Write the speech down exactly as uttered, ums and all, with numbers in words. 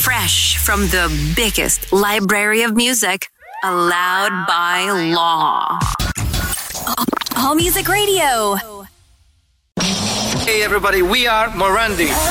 Fresh from the biggest library of music, allowed by law. All Music Radio. Hey everybody, we are Morandi.